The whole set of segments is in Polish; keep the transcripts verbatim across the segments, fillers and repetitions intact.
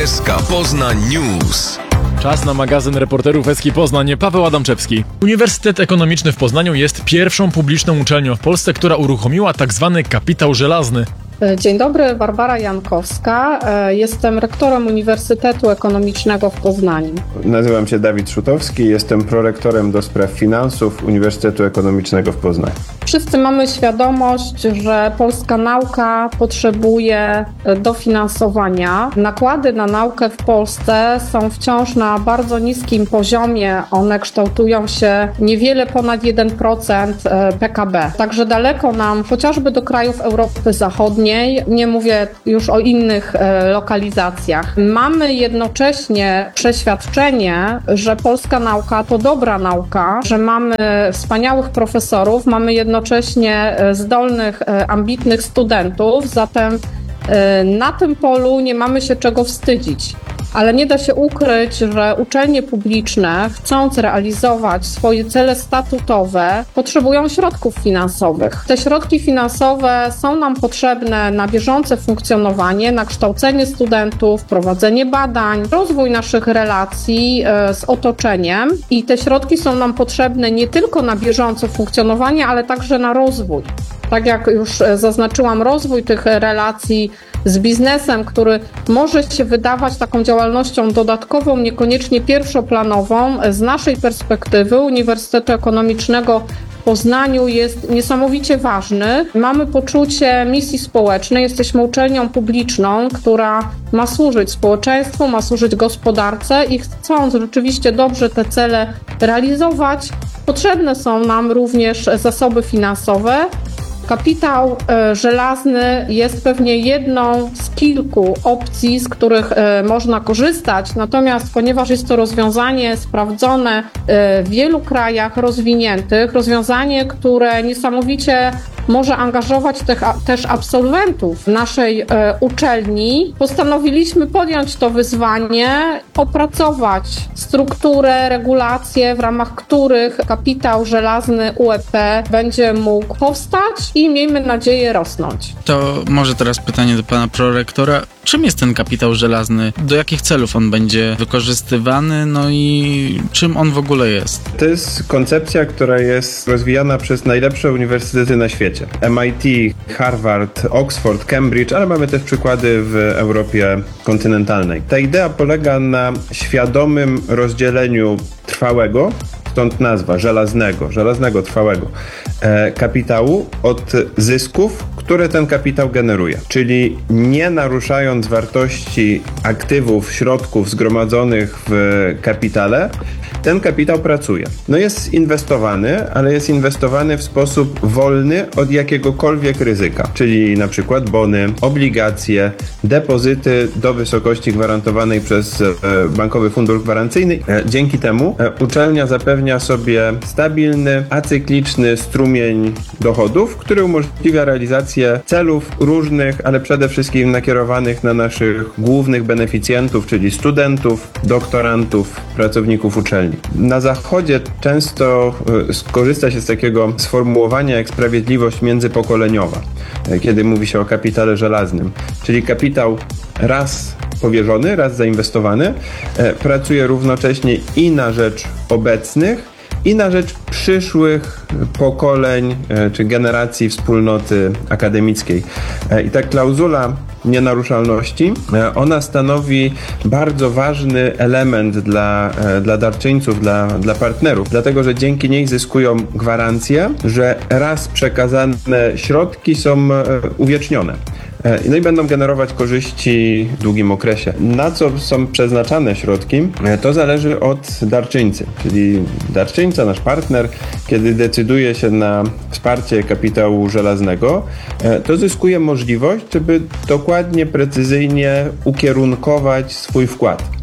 S K Poznań News. Czas na magazyn reporterów S K Poznań. Paweł Adamczewski. Uniwersytet Ekonomiczny w Poznaniu jest pierwszą publiczną uczelnią w Polsce, która uruchomiła tzw. kapitał żelazny. Dzień dobry, Barbara Jankowska. Jestem rektorem Uniwersytetu Ekonomicznego w Poznaniu. Nazywam się Dawid Szutowski, jestem prorektorem do spraw finansów Uniwersytetu Ekonomicznego w Poznaniu. Wszyscy mamy świadomość, że polska nauka potrzebuje dofinansowania. Nakłady na naukę w Polsce są wciąż na bardzo niskim poziomie. One kształtują się niewiele ponad jeden procent P K B. Także daleko nam, chociażby do krajów Europy Zachodniej, nie mówię już o innych e, lokalizacjach. Mamy jednocześnie przeświadczenie, że polska nauka to dobra nauka, że mamy wspaniałych profesorów, mamy jednocześnie zdolnych, e, ambitnych studentów, zatem e, na tym polu nie mamy się czego wstydzić. Ale nie da się ukryć, że uczelnie publiczne, chcąc realizować swoje cele statutowe, potrzebują środków finansowych. Te środki finansowe są nam potrzebne na bieżące funkcjonowanie, na kształcenie studentów, prowadzenie badań, rozwój naszych relacji z otoczeniem i te środki są nam potrzebne nie tylko na bieżące funkcjonowanie, ale także na rozwój. Tak jak już zaznaczyłam, rozwój tych relacji z biznesem, który może się wydawać taką działalnością dodatkową, niekoniecznie pierwszoplanową, z naszej perspektywy Uniwersytetu Ekonomicznego w Poznaniu jest niesamowicie ważny. Mamy poczucie misji społecznej, jesteśmy uczelnią publiczną, która ma służyć społeczeństwu, ma służyć gospodarce i chcąc rzeczywiście dobrze te cele realizować, potrzebne są nam również zasoby finansowe. Kapitał e, żelazny jest pewnie jedną z kilku opcji, z których e, można korzystać, natomiast ponieważ jest to rozwiązanie sprawdzone e, w wielu krajach rozwiniętych, rozwiązanie, które niesamowicie może angażować te, też absolwentów naszej e, uczelni, postanowiliśmy podjąć to wyzwanie, opracować strukturę, regulacje, w ramach których kapitał żelazny U E P będzie mógł powstać i miejmy nadzieję rosnąć. To może teraz pytanie do pana prorektora. Czym jest ten kapitał żelazny? Do jakich celów on będzie wykorzystywany? No i czym on w ogóle jest? To jest koncepcja, która jest rozwijana przez najlepsze uniwersytety na świecie. M I T, Harvard, Oxford, Cambridge, ale mamy też przykłady w Europie kontynentalnej. Ta idea polega na świadomym rozdzieleniu trwałego, stąd nazwa żelaznego, żelaznego trwałego e, kapitału od zysków, które ten kapitał generuje. Czyli nie naruszając wartości aktywów, środków zgromadzonych w kapitale, ten kapitał pracuje. No jest inwestowany, ale jest inwestowany w sposób wolny od jakiegokolwiek ryzyka, czyli na przykład bony, obligacje, depozyty do wysokości gwarantowanej przez Bankowy Fundusz Gwarancyjny. Dzięki temu uczelnia zapewnia sobie stabilny, acykliczny strumień dochodów, który umożliwia realizację celów różnych, ale przede wszystkim nakierowanych na naszych głównych beneficjentów, czyli studentów, doktorantów, pracowników uczelni. Na Zachodzie często korzysta się z takiego sformułowania jak sprawiedliwość międzypokoleniowa, kiedy mówi się o kapitale żelaznym, czyli kapitał raz powierzony, raz zainwestowany, pracuje równocześnie i na rzecz obecnych, i na rzecz przyszłych pokoleń czy generacji wspólnoty akademickiej. I ta klauzula nienaruszalności, ona stanowi bardzo ważny element dla, dla darczyńców, dla, dla partnerów, dlatego że dzięki niej zyskują gwarancję, że raz przekazane środki są uwiecznione. No i będą generować korzyści w długim okresie. Na co są przeznaczane środki, to zależy od darczyńcy, czyli darczyńca, nasz partner, kiedy decyduje się na wsparcie kapitału żelaznego, to zyskuje możliwość, żeby dokładnie, precyzyjnie ukierunkować swój wkład.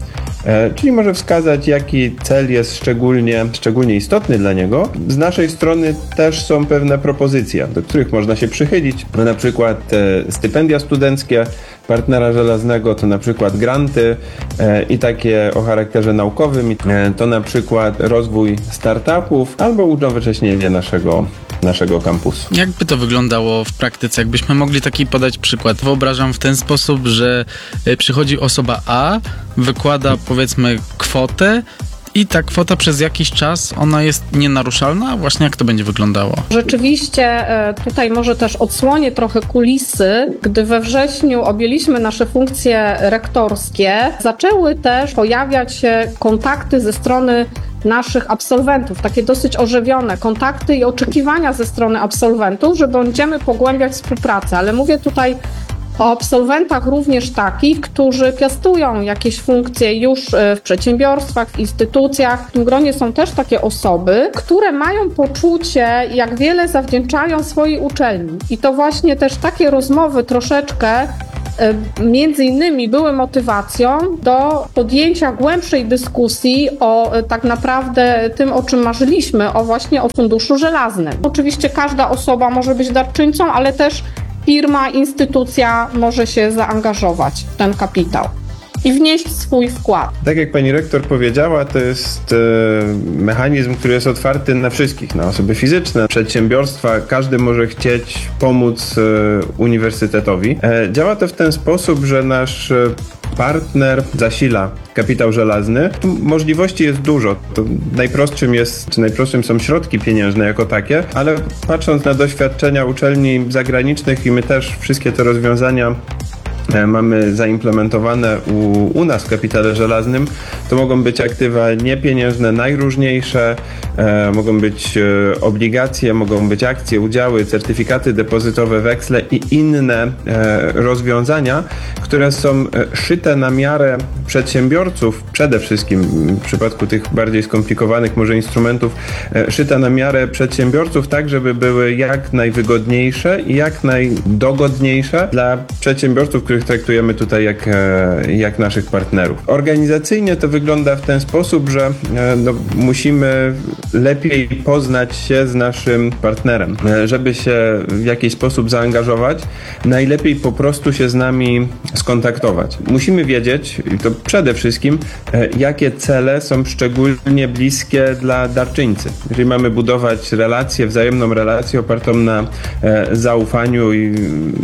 czyli może wskazać, jaki cel jest szczególnie, szczególnie istotny dla niego. Z naszej strony też są pewne propozycje, do których można się przychylić, na przykład stypendia studenckie partnera żelaznego, to na przykład granty e, i takie o charakterze naukowym, e, to na przykład rozwój startupów albo unowocześnienie naszego, naszego kampusu. Jakby to wyglądało w praktyce? Jakbyśmy mogli taki podać przykład. Wyobrażam w ten sposób, że przychodzi osoba A, wykłada powiedzmy kwotę, i ta kwota przez jakiś czas, ona jest nienaruszalna? Właśnie jak to będzie wyglądało? Rzeczywiście tutaj może też odsłonię trochę kulisy. Gdy we wrześniu objęliśmy nasze funkcje rektorskie, zaczęły też pojawiać się kontakty ze strony naszych absolwentów, takie dosyć ożywione kontakty i oczekiwania ze strony absolwentów, że będziemy pogłębiać współpracę, ale mówię tutaj o absolwentach również takich, którzy piastują jakieś funkcje już w przedsiębiorstwach, w instytucjach. W tym gronie są też takie osoby, które mają poczucie, jak wiele zawdzięczają swojej uczelni. I to właśnie też takie rozmowy troszeczkę między innymi były motywacją do podjęcia głębszej dyskusji o tak naprawdę tym, o czym marzyliśmy, o właśnie o Funduszu Żelaznym. Oczywiście każda osoba może być darczyńcą, ale też firma, instytucja może się zaangażować w ten kapitał i wnieść swój wkład. Tak jak pani rektor powiedziała, to jest e, mechanizm, który jest otwarty na wszystkich, na osoby fizyczne, przedsiębiorstwa. Każdy może chcieć pomóc e, uniwersytetowi. E, działa to w ten sposób, że nasz e, partner zasila kapitał żelazny. Tu możliwości jest dużo. To najprostszym jest, czy najprostszym są środki pieniężne jako takie, ale patrząc na doświadczenia uczelni zagranicznych i my też wszystkie te rozwiązania mamy zaimplementowane u, u nas w kapitale żelaznym, to mogą być aktywa niepieniężne, najróżniejsze, e, mogą być e, obligacje, mogą być akcje, udziały, certyfikaty depozytowe, weksle i inne e, rozwiązania, które są e, szyte na miarę przedsiębiorców, przede wszystkim w przypadku tych bardziej skomplikowanych może instrumentów, e, szyte na miarę przedsiębiorców tak, żeby były jak najwygodniejsze i jak najdogodniejsze dla przedsiębiorców, których traktujemy tutaj jak, jak naszych partnerów. Organizacyjnie to wygląda w ten sposób, że no, musimy lepiej poznać się z naszym partnerem. Żeby się w jakiś sposób zaangażować, najlepiej po prostu się z nami skontaktować. Musimy wiedzieć, i to przede wszystkim, jakie cele są szczególnie bliskie dla darczyńcy. Jeżeli mamy budować relację, wzajemną relację opartą na zaufaniu i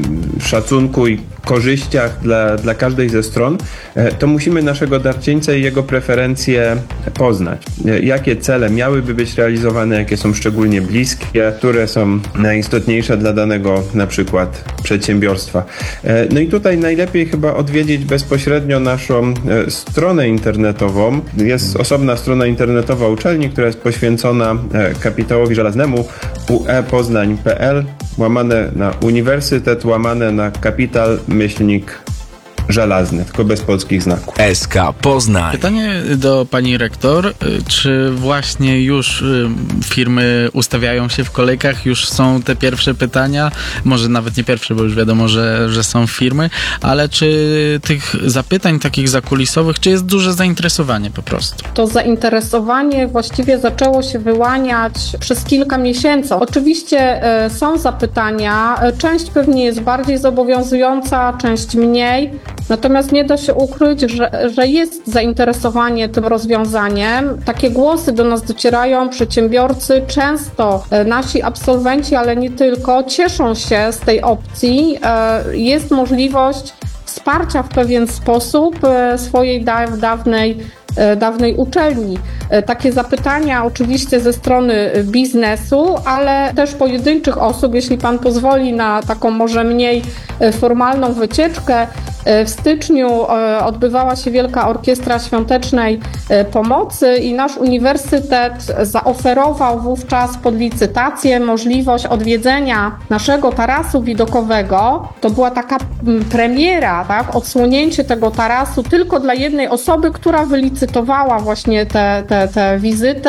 szacunku i korzyściach dla, dla każdej ze stron, to musimy naszego darczyńcę i jego preferencje poznać. Jakie cele miałyby być realizowane, jakie są szczególnie bliskie, które są najistotniejsze dla danego na przykład przedsiębiorstwa. No i tutaj najlepiej chyba odwiedzić bezpośrednio naszą stronę internetową. Jest osobna strona internetowa uczelni, która jest poświęcona kapitałowi żelaznemu u e poznań kropka p l łamane na uniwersytet, łamane na kapital myślnik żelazny, tylko bez polskich znaków. S K Poznań. Pytanie do pani rektor, czy właśnie już firmy ustawiają się w kolejkach, już są te pierwsze pytania, może nawet nie pierwsze, bo już wiadomo, że, że są firmy, ale czy tych zapytań takich zakulisowych, czy jest duże zainteresowanie po prostu? To zainteresowanie właściwie zaczęło się wyłaniać przez kilka miesięcy. Oczywiście y, są zapytania, część pewnie jest bardziej zobowiązująca, część mniej. Natomiast nie da się ukryć, że, że jest zainteresowanie tym rozwiązaniem. Takie głosy do nas docierają, przedsiębiorcy, często nasi absolwenci, ale nie tylko, cieszą się z tej opcji. Jest możliwość wsparcia w pewien sposób swojej da- dawnej dawnej uczelni. Takie zapytania oczywiście ze strony biznesu, ale też pojedynczych osób, jeśli pan pozwoli na taką może mniej formalną wycieczkę. W styczniu odbywała się Wielka Orkiestra Świątecznej Pomocy i nasz uniwersytet zaoferował wówczas pod licytację możliwość odwiedzenia naszego tarasu widokowego. To była taka premiera, tak? Odsłonięcie tego tarasu tylko dla jednej osoby, która wylicytowała właśnie tę te, te, te wizytę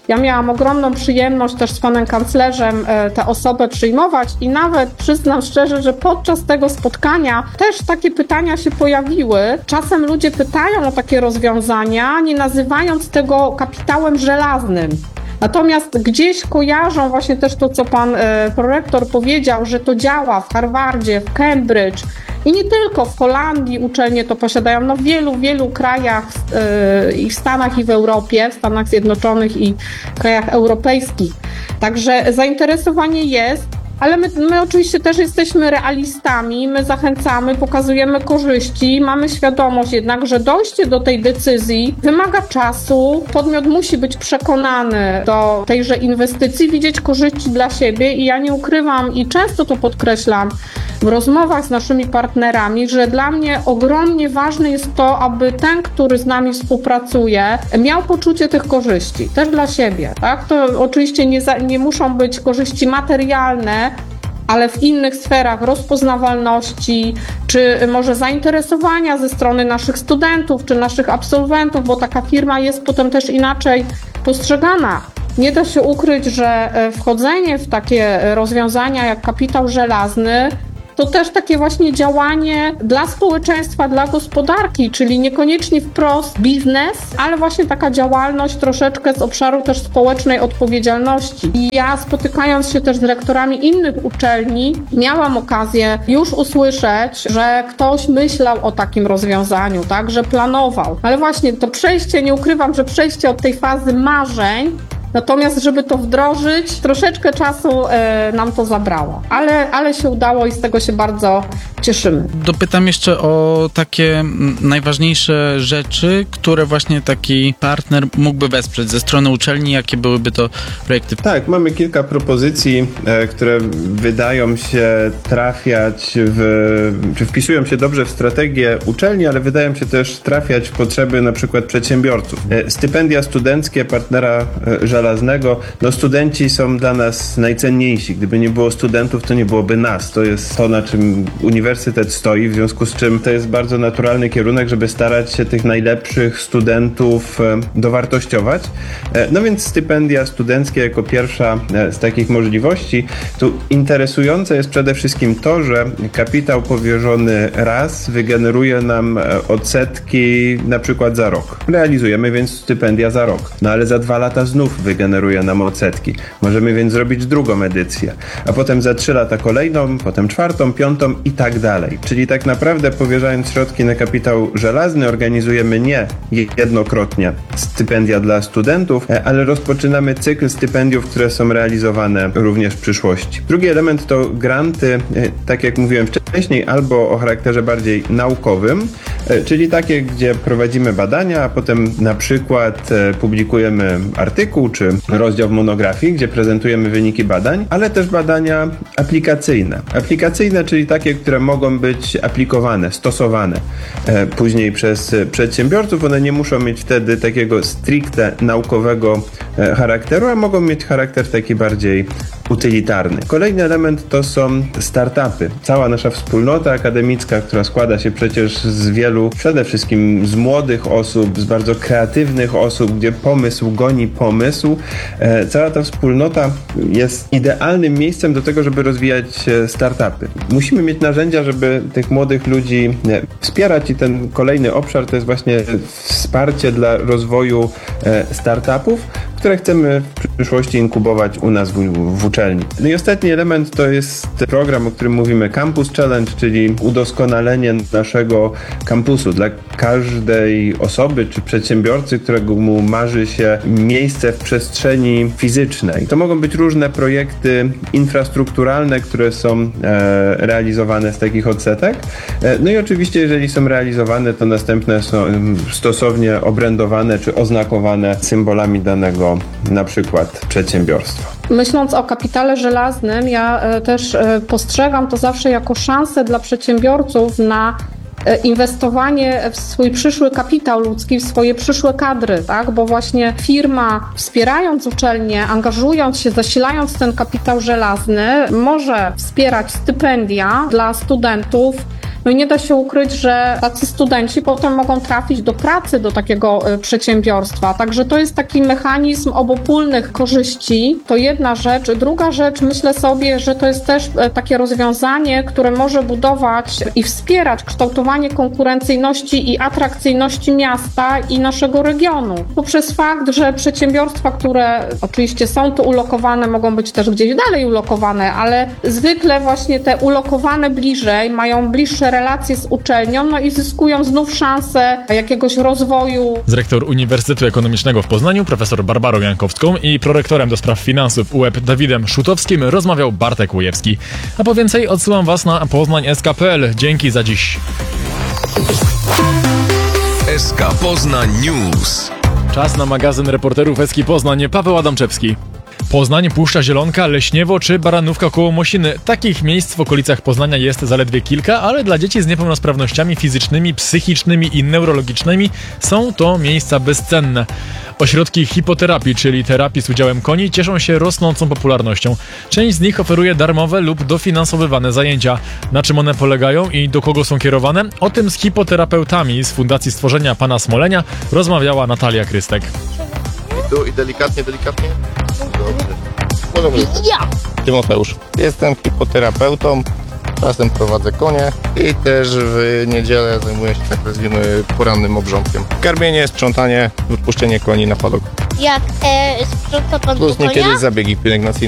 Ja miałam ogromną przyjemność też z panem kanclerzem tę osobę przyjmować i nawet przyznam szczerze, że podczas tego spotkania też takie pytania się pojawiły. Czasem ludzie pytają o takie rozwiązania, nie nazywając tego kapitałem żelaznym. Natomiast gdzieś kojarzą właśnie też to, co pan e, prorektor powiedział, że to działa w Harvardzie, w Cambridge i nie tylko, w Holandii uczelnie to posiadają, no w wielu, wielu krajach e, i w Stanach, i w Europie, w Stanach Zjednoczonych i krajach europejskich. Także zainteresowanie jest. Ale my, my oczywiście też jesteśmy realistami, my zachęcamy, pokazujemy korzyści, mamy świadomość jednak, że dojście do tej decyzji wymaga czasu, podmiot musi być przekonany do tejże inwestycji, widzieć korzyści dla siebie i ja nie ukrywam i często to podkreślam w rozmowach z naszymi partnerami, że dla mnie ogromnie ważne jest to, aby ten, który z nami współpracuje, miał poczucie tych korzyści, też dla siebie, tak? To oczywiście nie, za, nie muszą być korzyści materialne, ale w innych sferach rozpoznawalności, czy może zainteresowania ze strony naszych studentów, czy naszych absolwentów, bo taka firma jest potem też inaczej postrzegana. Nie da się ukryć, że wchodzenie w takie rozwiązania jak kapitał żelazny to też takie właśnie działanie dla społeczeństwa, dla gospodarki, czyli niekoniecznie wprost biznes, ale właśnie taka działalność troszeczkę z obszaru też społecznej odpowiedzialności. I ja, spotykając się też z rektorami innych uczelni, miałam okazję już usłyszeć, że ktoś myślał o takim rozwiązaniu, tak, że planował. Ale właśnie to przejście, nie ukrywam, że przejście od tej fazy marzeń, natomiast, żeby to wdrożyć, troszeczkę czasu e, nam to zabrało, ale, ale się udało i z tego się bardzo cieszymy. Dopytam jeszcze o takie najważniejsze rzeczy, które właśnie taki partner mógłby wesprzeć ze strony uczelni, jakie byłyby to projekty? Tak, mamy kilka propozycji, e, które wydają się trafiać w, czy wpisują się dobrze w strategię uczelni, ale wydają się też trafiać w potrzeby na przykład przedsiębiorców. E, stypendia studenckie partnera e, żelaznego, no studenci są dla nas najcenniejsi. Gdyby nie było studentów, to nie byłoby nas. To jest to, na czym uniwersytet stoi, w związku z czym to jest bardzo naturalny kierunek, żeby starać się tych najlepszych studentów dowartościować. No więc stypendia studenckie jako pierwsza z takich możliwości. Tu interesujące jest przede wszystkim to, że kapitał powierzony raz wygeneruje nam odsetki na przykład za rok. Realizujemy więc stypendia za rok. No ale za dwa lata znów wygeneruje nam odsetki. Możemy więc zrobić drugą edycję, a potem za trzy lata kolejną, potem czwartą, piątą i tak dalej. Czyli tak naprawdę powierzając środki na kapitał żelazny organizujemy nie jednokrotnie stypendia dla studentów, ale rozpoczynamy cykl stypendiów, które są realizowane również w przyszłości. Drugi element to granty, tak jak mówiłem wcześniej, albo o charakterze bardziej naukowym, czyli takie, gdzie prowadzimy badania, a potem na przykład publikujemy artykuł czy rozdział w monografii, gdzie prezentujemy wyniki badań, ale też badania aplikacyjne. Aplikacyjne, czyli takie, które mogą być aplikowane, stosowane e, później przez przedsiębiorców. One nie muszą mieć wtedy takiego stricte naukowego e, charakteru, a mogą mieć charakter taki bardziej utylitarny. Kolejny element to są startupy. Cała nasza wspólnota akademicka, która składa się przecież z wielu, przede wszystkim z młodych osób, z bardzo kreatywnych osób, gdzie pomysł goni pomysł. E, cała ta wspólnota jest idealnym miejscem do tego, żeby rozwijać startupy. Musimy mieć narzędzia, żeby tych młodych ludzi wspierać i ten kolejny obszar to jest właśnie wsparcie dla rozwoju startupów, które chcemy w przyszłości inkubować u nas w, w uczelni. No i ostatni element to jest program, o którym mówimy Campus Challenge, czyli udoskonalenie naszego kampusu dla każdej osoby czy przedsiębiorcy, którego mu marzy się miejsce w przestrzeni fizycznej. To mogą być różne projekty infrastrukturalne, które są e, realizowane z takich odsetek. E, no i oczywiście, jeżeli są realizowane, to następne są stosownie obrędowane czy oznakowane symbolami danego na przykład przedsiębiorstwa. Myśląc o kapitale żelaznym, ja też postrzegam to zawsze jako szansę dla przedsiębiorców na inwestowanie w swój przyszły kapitał ludzki, w swoje przyszłe kadry, tak? Bo właśnie firma, wspierając uczelnię, angażując się, zasilając ten kapitał żelazny, może wspierać stypendia dla studentów No i nie da się ukryć, że tacy studenci potem mogą trafić do pracy do takiego y, przedsiębiorstwa. Także to jest taki mechanizm obopólnych korzyści. To jedna rzecz. Druga rzecz, myślę sobie, że to jest też y, takie rozwiązanie, które może budować i wspierać kształtowanie konkurencyjności i atrakcyjności miasta i naszego regionu. Poprzez fakt, że przedsiębiorstwa, które oczywiście są tu ulokowane, mogą być też gdzieś dalej ulokowane, ale zwykle właśnie te ulokowane bliżej mają bliższe relacje z uczelnią, no i zyskują znów szansę jakiegoś rozwoju. Z rektor Uniwersytetu Ekonomicznego w Poznaniu, profesor Barbarą Jankowską i prorektorem do spraw finansów U E P Dawidem Szutowskim rozmawiał Bartek Łujewski. A po więcej odsyłam Was na poznań kropka s k kropka p l. Dzięki za dziś. S K Poznań News. Czas na magazyn reporterów Eski Poznań. Paweł Adamczewski. Poznań, Puszcza Zielonka, Leśniewo czy Baranówka koło Mosiny. Takich miejsc w okolicach Poznania jest zaledwie kilka, ale dla dzieci z niepełnosprawnościami fizycznymi, psychicznymi i neurologicznymi są to miejsca bezcenne. Ośrodki hipoterapii, czyli terapii z udziałem koni, cieszą się rosnącą popularnością. Część z nich oferuje darmowe lub dofinansowywane zajęcia. Na czym one polegają i do kogo są kierowane? O tym z hipoterapeutami z Fundacji Stworzenia Pana Smolenia rozmawiała Natalia Krystek. I tu i delikatnie, delikatnie. Dobrze. Możemy ja. Tymoteusz. Jestem hipoterapeutą, czasem prowadzę konie i też w niedzielę zajmuję się, tak nazwijmy, porannym obrządkiem. Karmienie, sprzątanie, wypuszczenie koni na padok. Jak e, sprząta pan Plus konia? niekiedy zabiegi pielęgnacyjne.